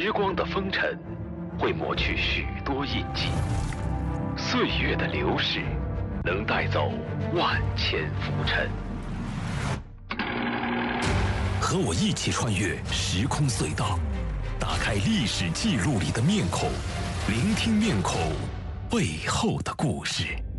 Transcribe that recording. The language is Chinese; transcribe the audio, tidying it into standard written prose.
时光的风尘会抹去许多印记，岁月的流逝能带走万千浮尘。和我一起穿越时空隧道，打开历史记录里的面孔，聆听面孔背后的故事。